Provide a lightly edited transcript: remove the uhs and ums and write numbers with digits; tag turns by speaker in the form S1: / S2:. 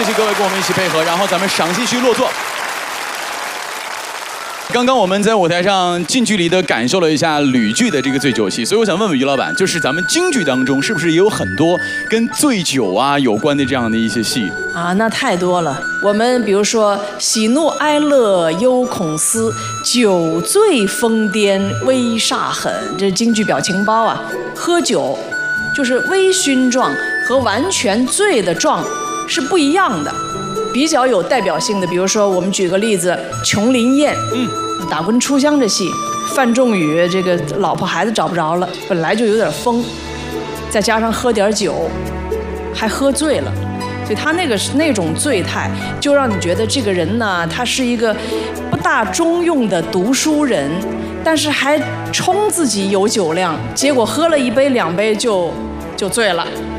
S1: 谢谢各位跟我们一起配合，然后咱们赏继续落座。刚刚我们在舞台上近距离的感受了一下吕剧的这个醉酒戏，所以我想问问于老板，就是咱们京剧当中是不是也有很多跟醉酒啊有关的这样的一些戏
S2: 啊？那太多了。我们比如说喜怒哀乐忧恐思，酒醉疯癫微煞狠，这是京剧表情包啊。喝酒就是微醺状和完全醉的状是不一样的。比较有代表性的，比如说我们举个例子，《琼林宴》，打棍出乡这戏，范仲宇这个老婆孩子找不着了，本来就有点疯，再加上喝点酒，还喝醉了，所以他那种醉态，就让你觉得这个人呢，他是一个不大中用的读书人，但是还冲自己有酒量，结果喝了1杯2杯就醉了。